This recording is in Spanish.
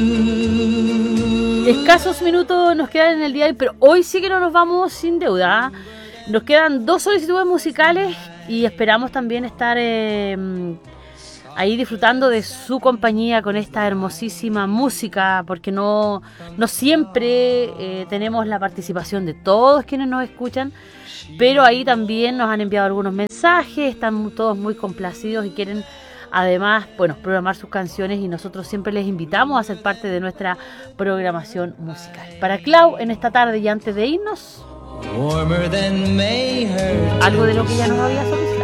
Escasos minutos nos quedan en el día de hoy, pero hoy sí que no nos vamos sin deuda. Nos quedan 2 solicitudes musicales y esperamos también estar ahí disfrutando de su compañía con esta hermosísima música, porque no siempre tenemos la participación de todos quienes nos escuchan, pero ahí también nos han enviado algunos mensajes, están todos muy complacidos y quieren además, bueno, programar sus canciones y nosotros siempre les invitamos a ser parte de nuestra programación musical. Para Clau, en esta tarde y antes de irnos, algo de lo que ya nos había solicitado.